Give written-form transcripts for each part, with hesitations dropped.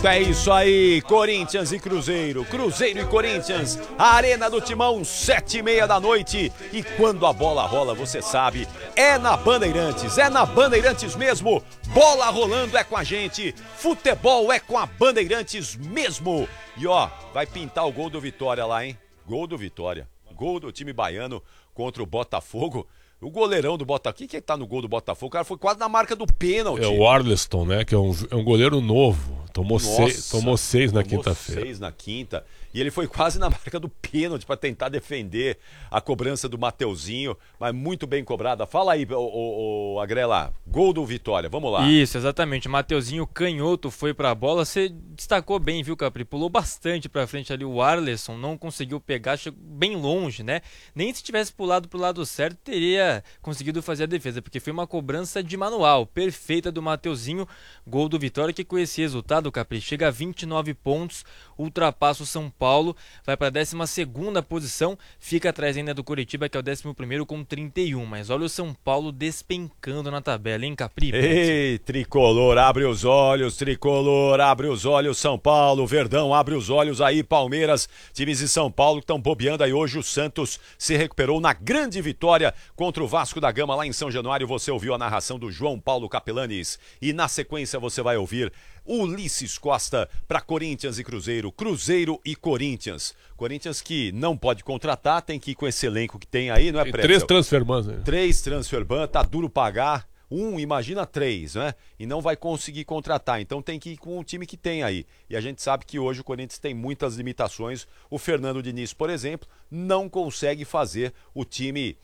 É isso aí, Corinthians e Cruzeiro, Cruzeiro e Corinthians, a Arena do Timão, 7h30 da noite. E quando a bola rola, você sabe, é na Bandeirantes mesmo. Bola rolando é com a gente, futebol é com a Bandeirantes mesmo. E ó, vai pintar o gol do Vitória lá, hein? Gol do Vitória, gol do time baiano contra o Botafogo. O goleirão do Botafogo, quem que tá no gol do Botafogo? O cara foi quase na marca do pênalti. É o Arleston, né? Que é um goleiro novo. Tomou seis na quinta-feira. 6 na quinta. E ele foi quase na marca do pênalti para tentar defender a cobrança do Mateuzinho, mas muito bem cobrada. Fala aí, o Agrela, gol do Vitória, vamos lá. Isso, exatamente. Mateuzinho canhoto foi pra bola. Você destacou bem, viu, Capri? Pulou bastante pra frente ali o Arleston, não conseguiu pegar, chegou bem longe, né? Nem se tivesse pulado pro lado certo, teria conseguido fazer a defesa, porque foi uma cobrança de manual, perfeita do Mateuzinho. Gol do Vitória, que com esse resultado, Capri, chega a 29 pontos, ultrapassa o São Paulo, vai para a 12ª posição, fica atrás ainda do Coritiba, que é o 11º com 31, mas olha o São Paulo despencando na tabela, hein, Capri? Ei, tricolor, abre os olhos, tricolor, abre os olhos, São Paulo, Verdão, abre os olhos aí, Palmeiras, times de São Paulo que estão bobeando aí hoje. O Santos se recuperou na grande vitória contra o Vasco da Gama lá em São Januário. Você ouviu a narração do João Paulo Capelanes e na sequência você vai ouvir Ulisses Costa para Corinthians e Cruzeiro, Cruzeiro e Corinthians. Corinthians que não pode contratar, tem que ir com esse elenco que tem aí, não é, Pretzel? 3 transferbans, né? 3 transferbans, tá duro pagar. Imagina 3, né? E não vai conseguir contratar, então tem que ir com o time que tem aí. E a gente sabe que hoje o Corinthians tem muitas limitações. O Fernando Diniz, por exemplo, não consegue fazer o time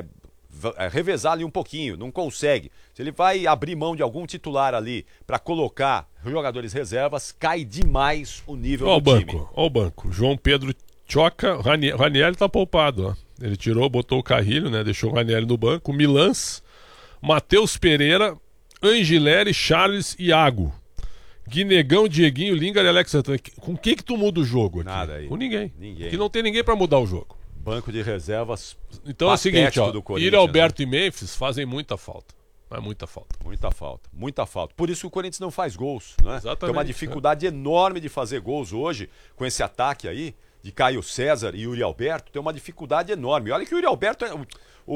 revezar ali um pouquinho, não consegue. Se ele vai abrir mão de algum titular ali para colocar jogadores reservas, cai demais o nível do time. Olha o banco, João Pedro Choca, Ranieri tá poupado, ó. Ele tirou, botou o Carrilho, né? Deixou o Ranieri no banco, Milans, Matheus Pereira, Angileri, Charles e Iago. Guinegão, Dieguinho, Lingard e Alex Santana. Com quem que tu muda o jogo aqui? Nada aí. Com ninguém. Que não tem ninguém para mudar o jogo. Banco de reservas. Então é o seguinte, ó, Yuri Alberto e Memphis fazem muita falta. Mas muita falta. Muita falta. Por isso que o Corinthians não faz gols, né? Exatamente. Tem uma dificuldade enorme de fazer gols hoje, com esse ataque aí, de Caio César e Yuri Alberto, tem uma dificuldade enorme. Olha que o Yuri Alberto é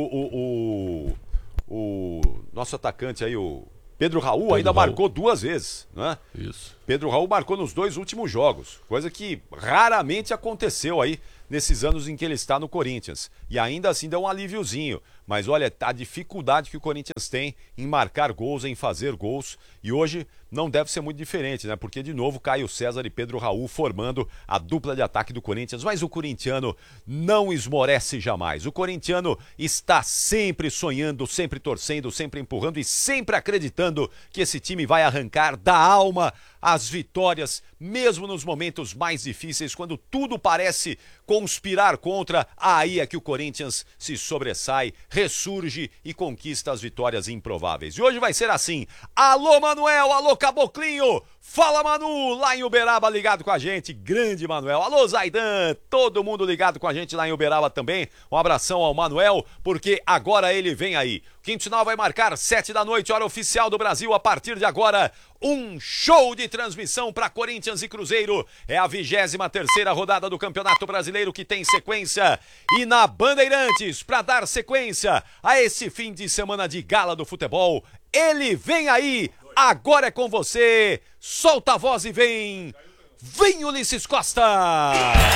o nosso atacante aí, o Pedro Raul, ainda marcou 2 vezes, né? Isso. Pedro Raul marcou nos 2 últimos jogos, coisa que raramente aconteceu aí nesses anos em que ele está no Corinthians. E ainda assim dá um alíviozinho. Mas olha, a dificuldade que o Corinthians tem em marcar gols, em fazer gols. E hoje não deve ser muito diferente, né? Porque, de novo, Caio César e Pedro Raul formando a dupla de ataque do Corinthians. Mas o corintiano não esmorece jamais. O corintiano está sempre sonhando, sempre torcendo, sempre empurrando e sempre acreditando que esse time vai arrancar da alma as vitórias, mesmo nos momentos mais difíceis, quando tudo parece conspirar contra. Aí é que o Corinthians se sobressai, ressurge e conquista as vitórias improváveis. E hoje vai ser assim. Alô, Manuel, alô, Caboclinho, fala, Manu, lá em Uberaba ligado com a gente, grande Manuel. Alô, Zaidan, todo mundo ligado com a gente lá em Uberaba também. Um abração ao Manuel, porque agora ele vem aí. O Quinto Sinal vai marcar 7 da noite, hora oficial do Brasil. A partir de agora, um show de transmissão para Corinthians e Cruzeiro. É a 23ª rodada do Campeonato Brasileiro que tem sequência. E na Bandeirantes, para dar sequência a esse fim de semana de gala do futebol, ele vem aí. Agora é com você. Solta a voz e vem. Vem, Ulisses Costa.